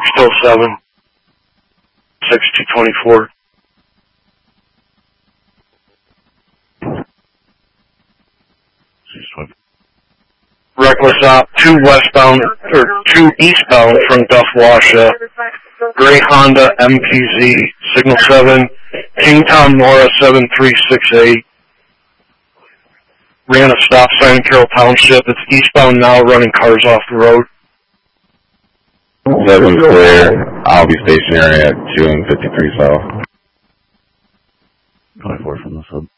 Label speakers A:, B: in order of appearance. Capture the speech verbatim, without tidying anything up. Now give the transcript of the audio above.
A: Still seven. six two twenty-four. Reckless op, two westbound, or two eastbound from Duff Washa. Gray Honda M P Z, signal seven. King Tom Nora seven three six eight. Ran a stop sign in Carroll Township. It's eastbound now, running cars off the road.
B: seven clear. I'll be stationary at June fifty-three south.
C: twenty-four from the sub.